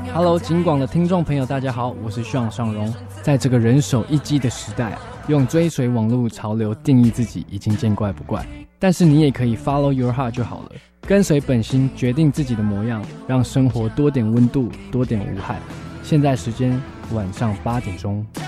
Hello， 警广的听众朋友，大家好，我是Sean尚荣。在这个人手一机的时代，用追随网络潮流定义自己已经见怪不怪，但是你也可以 follow your heart 就好了，跟随本心，决定自己的模样，让生活多点温度，多点无害。现在时间晚上8点钟。